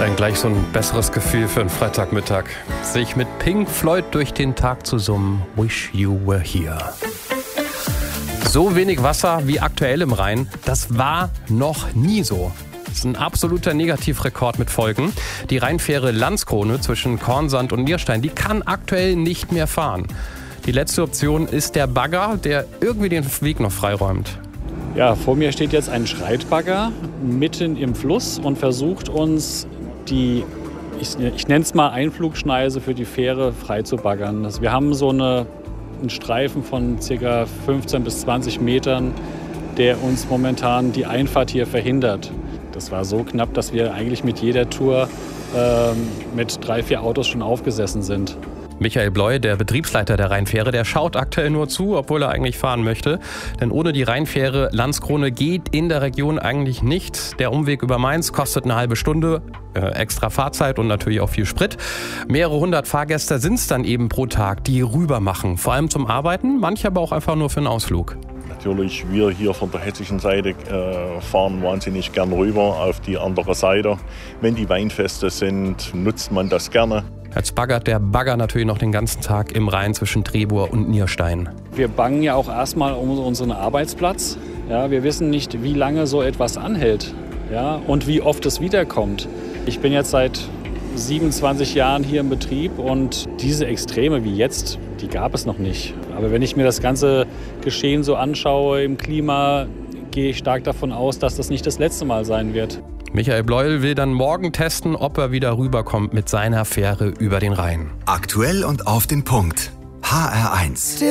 Dann gleich so ein besseres Gefühl für einen Freitagmittag. Sich mit Pink Floyd durch den Tag zu summen. Wish you were here. So wenig Wasser wie aktuell im Rhein, das war noch nie so. Das ist ein absoluter Negativrekord mit Folgen. Die Rheinfähre Landskrone zwischen Kornsand und Nierstein, die kann aktuell nicht mehr fahren. Die letzte Option ist der Bagger, der irgendwie den Weg noch freiräumt. Ja, vor mir steht jetzt ein Schreitbagger mitten im Fluss und versucht uns die, ich nenne es mal Einflugschneise für die Fähre frei zu baggern. Wir haben so einen Streifen von ca. 15 bis 20 Metern, der uns momentan die Einfahrt hier verhindert. Das war so knapp, dass wir eigentlich mit jeder Tour mit 3-4 Autos schon aufgesessen sind. Michael Bleu, der Betriebsleiter der Rheinfähre, der schaut aktuell nur zu, obwohl er eigentlich fahren möchte. Denn ohne die Rheinfähre Landskrone geht in der Region eigentlich nichts. Der Umweg über Mainz kostet eine halbe Stunde, extra Fahrzeit und natürlich auch viel Sprit. Mehrere hundert Fahrgäste sind es dann eben pro Tag, die rüber machen. Vor allem zum Arbeiten, manche aber auch einfach nur für einen Ausflug. Natürlich, wir hier von der hessischen Seite fahren wahnsinnig gern rüber auf die andere Seite. Wenn die Weinfeste sind, nutzt man das gerne. Jetzt baggert der Bagger natürlich noch den ganzen Tag im Rhein zwischen Trebur und Nierstein. Wir bangen ja auch erstmal um unseren Arbeitsplatz. Ja, wir wissen nicht, wie lange so etwas anhält, ja, und wie oft es wiederkommt. Ich bin jetzt seit 27 Jahren hier im Betrieb und diese Extreme wie jetzt, die gab es noch nicht. Aber wenn ich mir das ganze Geschehen so anschaue im Klima, gehe ich stark davon aus, dass das nicht das letzte Mal sein wird. Michael Bleuel will dann morgen testen, ob er wieder rüberkommt mit seiner Fähre über den Rhein. Aktuell und auf den Punkt. HR1.